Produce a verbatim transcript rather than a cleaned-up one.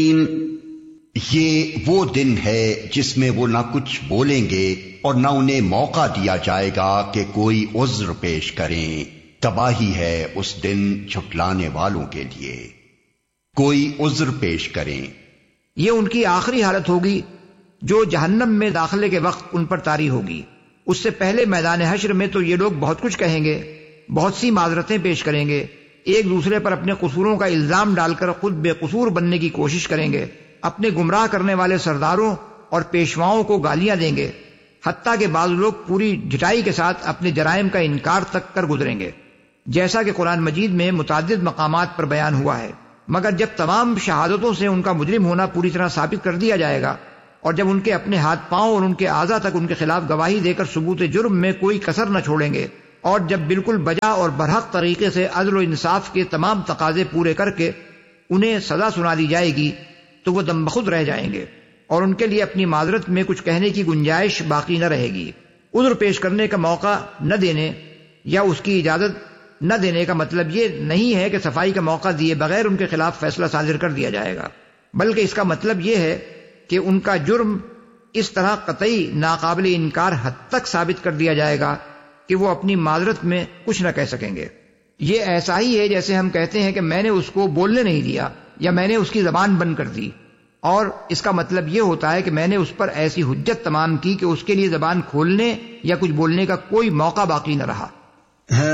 یہ وہ دن ہے جس میں وہ نہ کچھ بولیں گے اور نہ انہیں موقع دیا جائے گا کہ کوئی عذر پیش کریں. تباہی ہے اس دن جھٹلانے والوں کے لیے. کوئی عذر پیش کریں. یہ ان کی آخری حالت ہوگی جو جہنم میں داخلے کے وقت ان پر طاری ہوگی. اس سے پہلے میدان حشر میں تو یہ لوگ بہت کچھ کہیں گے، بہت سی معذرتیں پیش کریں گے، ایک دوسرے پر اپنے قصوروں کا الزام ڈال کر خود بے قصور بننے کی کوشش کریں گے، اپنے گمراہ کرنے والے سرداروں اور پیشواؤں کو گالیاں دیں گے، حتیٰ کہ بعض لوگ پوری جھٹائی کے ساتھ اپنے جرائم کا انکار تک کر گزریں گے، جیسا کہ قرآن مجید میں متعدد مقامات پر بیان ہوا ہے. مگر جب تمام شہادتوں سے ان کا مجرم ہونا پوری طرح ثابت کر دیا جائے گا اور جب ان کے اپنے ہاتھ پاؤں اور ان کے اعضاء تک ان کے خلاف گواہی دے کر ثبوت جرم میں کوئی کسر نہ چھوڑیں گے، اور جب بالکل بجا اور برحق طریقے سے عدل و انصاف کے تمام تقاضے پورے کر کے انہیں سزا سنا دی جائے گی تو وہ دم بخود رہ جائیں گے اور ان کے لیے اپنی معذرت میں کچھ کہنے کی گنجائش باقی نہ رہے گی. عذر پیش کرنے کا موقع نہ دینے یا اس کی اجازت نہ دینے کا مطلب یہ نہیں ہے کہ صفائی کا موقع دیے بغیر ان کے خلاف فیصلہ صادر کر دیا جائے گا، بلکہ اس کا مطلب یہ ہے کہ ان کا جرم اس طرح قطعی ناقابل انکار حد تک ثابت کر دیا جائے گا کہ وہ اپنی معذرت میں کچھ نہ کہہ سکیں گے. یہ ایسا ہی ہے جیسے ہم کہتے ہیں کہ میں نے اس کو بولنے نہیں دیا یا میں نے اس کی زبان بند کر دی، اور اس کا مطلب یہ ہوتا ہے کہ میں نے اس پر ایسی حجت تمام کی کہ اس کے لیے زبان کھولنے یا کچھ بولنے کا کوئی موقع باقی نہ رہا.